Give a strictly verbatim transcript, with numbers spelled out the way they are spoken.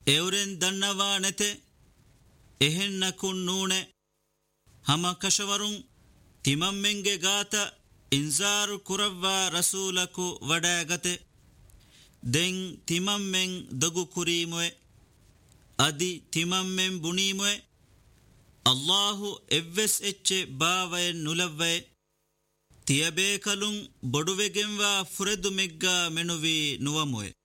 ಎವರೆನ್ ದನ್ನವಾ ನೆತೆ ಎಹೆನ್ನಕುನ್ ನೂಣೆ ಹಮ ಕಶವರುಂ ತಿಮಮ್ಮೆಂಗೆ ಗಾತ ಇನ್ಸಾರು ಕುರವ್ವಾ ರಸೂಲಕು ವಡಾಗತೆ ದೆಂ ತಿಮಮ್ಮೆಂ ದಗು ಕುರೀಮುವೆ ಅದಿ ತಿಮಮ್ಮೆಂ ಬುಣೀಮುವೆ ಅಲ್ಲಾಹು ಎವ್ವೆಸ್ ಎಚ್ಚೆ ಬಾವಯ ನುಲವ್ವೆ ತಿಯಬೇಕಲುಂ ಬೊಡುವೆಗೆಂವಾ ಫುರೆದು ಮೆಗ್ಗಾ ಮೆನುವಿ ನುವಮುವೆ.